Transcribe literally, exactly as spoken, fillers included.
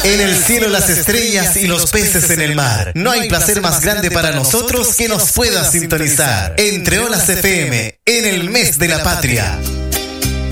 En el cielo las estrellas y los peces en el mar. No hay placer más grande para nosotros que nos pueda sintonizar. Entre Olas F M, en el mes de la patria.